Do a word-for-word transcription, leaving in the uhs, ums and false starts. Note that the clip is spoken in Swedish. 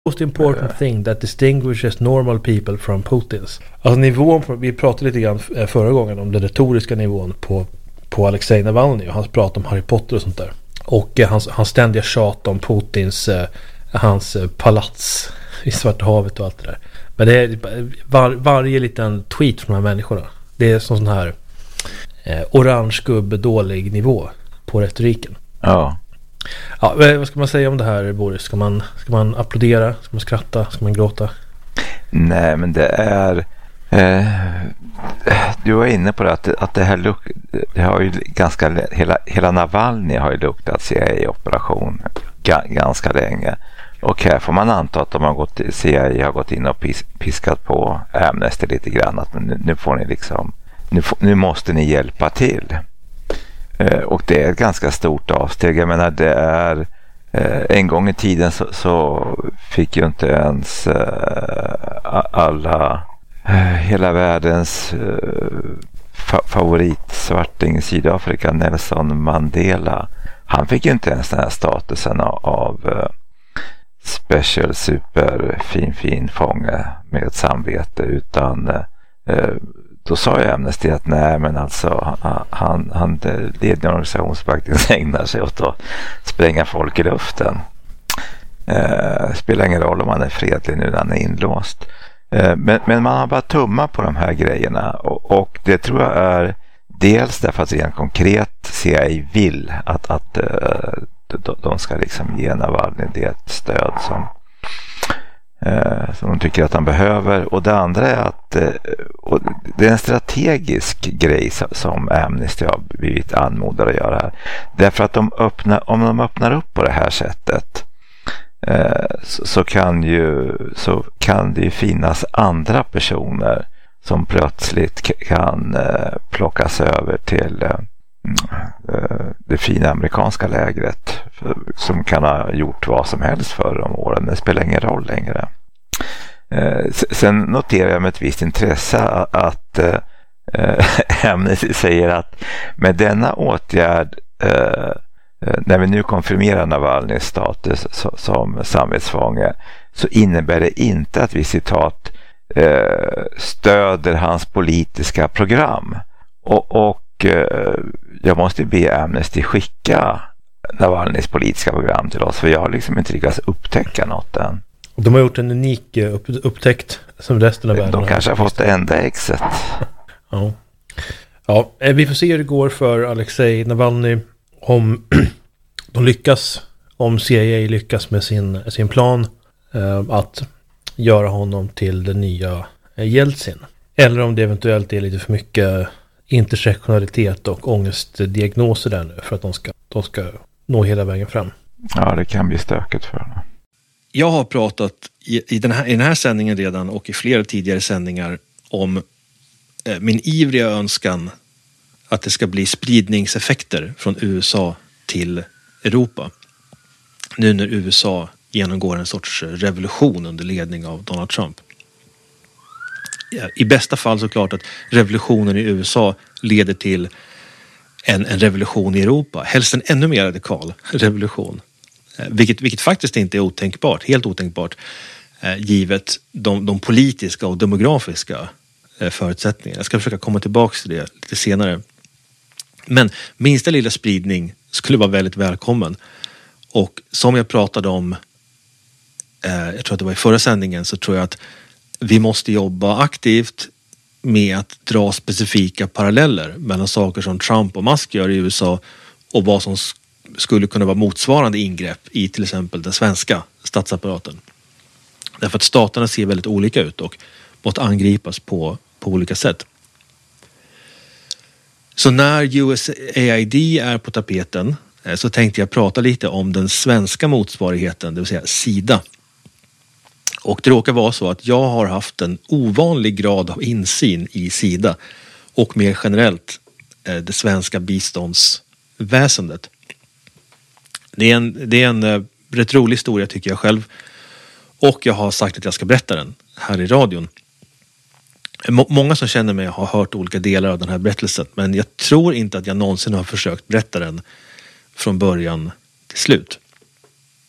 Most important thing that distinguishes normal people from Putins. Alltså nivån, på, vi pratade lite grann förra gången om den retoriska nivån på, på Alexej Navalny och hans prat om Harry Potter och sånt där. Och eh, hans, hans ständiga tjat om Putins eh, hans eh, palats i Svarta havet och allt det där. Men det är var, varje liten tweet från de här människorna. Det är sån, sån här eh, orange gubbe dålig nivå på retoriken. Ja. Ja, vad ska man säga om det här, Boris? Ska man, ska man applådera? Ska man skratta? Ska man gråta? Nej, men det är eh, du var inne på det att, att det här luk, det har ju ganska hela, hela Navalny har ju luktat C I A-operation ga, ganska länge. Och här får man anta att de har gått, C I A har gått in och pis, piskat på Amnesty lite grann att nu, nu får ni liksom nu, får, nu måste ni hjälpa till. Och det är ett ganska stort avsteg. Jag menar, det är en gång i tiden så, så fick ju inte ens alla hela världens favoritsvarting i Sydafrika, Nelson Mandela, han fick ju inte ens den här statusen av special super fin fin fånge med ett samvete, utan då sa jag Amnesty att nej, men alltså han, han leder en organisation som faktiskt ägnar sig åt att spränga folk i luften. Eh, spelar ingen roll om han är fredlig nu när han är inlåst. Eh, men, men man har bara tummat på de här grejerna och, och det tror jag är dels därför att rent konkret C I A vill att, att eh, de, de ska liksom ge Navalny det stöd som Eh, som de tycker att han behöver, och det andra är att eh, och det är en strategisk grej som, som Amnesty har blivit anmodade att göra här, därför att de öppnar, om de öppnar upp på det här sättet eh, så, så kan ju så kan det ju finnas andra personer som plötsligt k- kan eh, plockas över till eh, det fina amerikanska lägret som kan ha gjort vad som helst för de åren. Det spelar ingen roll längre. Sen noterar jag med ett visst intresse att Amnesty säger att med denna åtgärd, när vi nu konfirmerar Navalnys status som samvetsfånge, så innebär det inte att vi citat stöder hans politiska program. Och, och jag måste be Amnesty skicka Navalnys politiska program till oss, för jag har liksom inte lyckats upptäcka något än. De har gjort en unik upp, upptäckt som resten av världen. De kanske har fått det enda exet. Ja. Ja, vi får se hur det går för Alexej Navalny, om de lyckas, om C I A lyckas med sin, sin plan eh, att göra honom till den nya Jeltsin. Eller om det eventuellt är lite för mycket intersektionalitet och ångestdiagnoser där nu för att de ska, de ska nå hela vägen fram. Ja, det kan bli stökigt för dem. Jag har pratat i, i, den här, i den här sändningen redan och i flera tidigare sändningar om eh, min ivriga önskan att det ska bli spridningseffekter från U S A till Europa. Nu när U S A genomgår en sorts revolution under ledning av Donald Trump. I bästa fall såklart att revolutionen i U S A leder till en, en revolution i Europa. Helst en ännu mer radikal revolution. Vilket, vilket faktiskt inte är otänkbart, helt otänkbart, eh, givet de, de politiska och demografiska eh, förutsättningarna. Jag ska försöka komma tillbaka till det lite senare. Men minsta lilla spridning skulle vara väldigt välkommen. Och som jag pratade om, eh, jag tror att det var i förra sändningen, så tror jag att vi måste jobba aktivt med att dra specifika paralleller mellan saker som Trump och Musk gör i U S A och vad som skulle kunna vara motsvarande ingrepp i till exempel den svenska statsapparaten. Därför att staterna ser väldigt olika ut och måste angripas på, på olika sätt. Så när U S A I D är på tapeten så tänkte jag prata lite om den svenska motsvarigheten, det vill säga SIDA. Och det råkar vara så att jag har haft en ovanlig grad av insyn i SIDA och mer generellt det svenska biståndsväsendet. Det är en, det är en rätt rolig historia tycker jag själv, och jag har sagt att jag ska berätta den här i radion. Må, många som känner mig har hört olika delar av den här berättelsen, men jag tror inte att jag någonsin har försökt berätta den från början till slut.